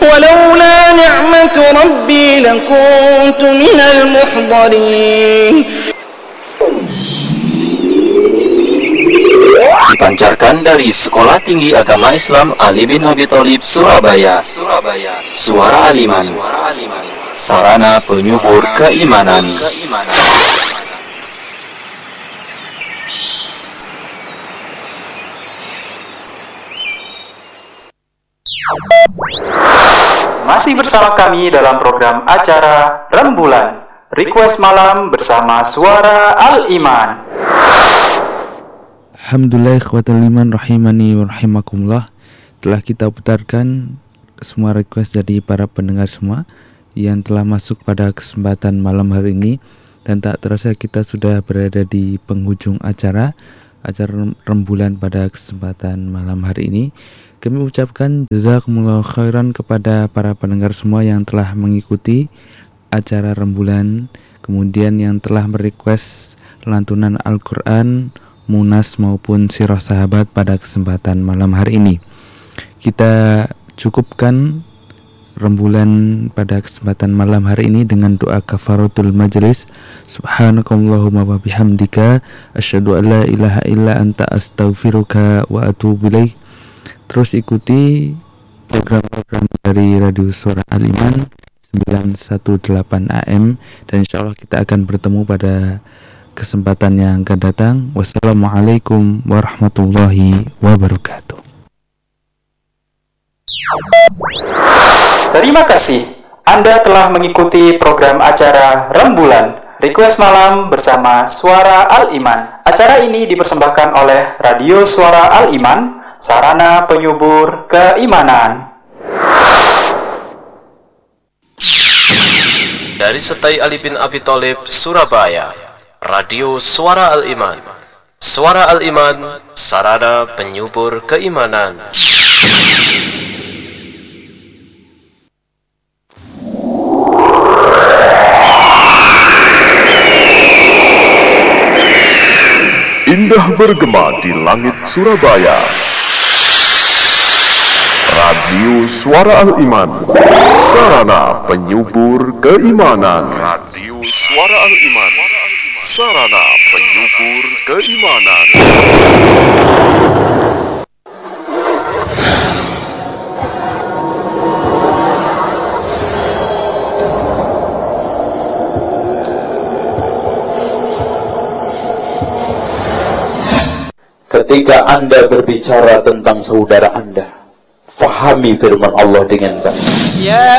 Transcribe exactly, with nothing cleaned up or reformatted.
ولولا نعمة ربي لكنت من المحضرين. Dipancarkan dari Sekolah Tinggi Agama Islam Ali bin Abi Thalib Surabaya. Surabaya. Suara Aliman. Sarana penyubur keimanan. Masih bersama kami dalam program acara Rembulan Request Malam bersama Suara Al-Iman. Alhamdulillah ikhwatal iman rahimani wa rahimakumullah. Telah kita putarkan semua request dari para pendengar semua yang telah masuk pada kesempatan malam hari ini, dan tak terasa kita sudah berada di penghujung acara acara Rembulan pada kesempatan malam hari ini. Kami ucapkan jazakumullah khairan kepada para pendengar semua yang telah mengikuti acara Rembulan, kemudian yang telah merequest lantunan Al-Quran, Munas maupun Sirah Sahabat pada kesempatan malam hari ini. Kita cukupkan Rembulan pada kesempatan malam hari ini dengan doa kafaratul majlis. Subhanakallahumma wa bihamdika asyhadu an la ilaha illa anta astaghfiruka wa atubu ilaik. Terus ikuti program-program dari Radio Suara Al-Iman sembilan satu delapan A M, dan insyaallah kita akan bertemu pada kesempatan yang akan datang. Wassalamualaikum warahmatullahi wabarakatuh. Terima kasih. Anda telah mengikuti program acara Rembulan Request Malam bersama Suara Al-Iman. Acara ini dipersembahkan oleh Radio Suara Al-Iman, sarana penyubur keimanan. Dari Setai Ali bin Abi Thalib Surabaya, Radio Suara Al-Iman. Suara Al-Iman, sarana penyubur keimanan. Indah bergema di langit Surabaya. Radio Suara Al-Iman, sarana penyubur keimanan. Radio Suara Al-Iman, sarana penyubur keimanan. Ketika Anda berbicara tentang saudara Anda, fahami firman Allah dengan baik. Ya